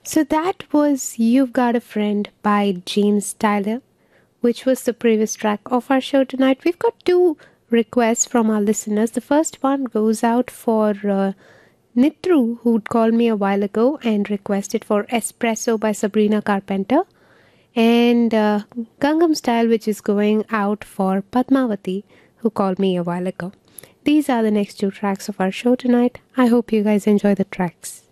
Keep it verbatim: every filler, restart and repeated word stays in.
So that was You've Got a Friend by James Tyler, which was the previous track of our show tonight. We've got two requests from our listeners. The first one goes out for uh, Nitru, who'd called me a while ago and requested for Espresso by Sabrina Carpenter, and uh, Gangnam Style, which is going out for Padmavati, who called me a while ago. These are the next two tracks of our show tonight. I hope you guys enjoy the tracks.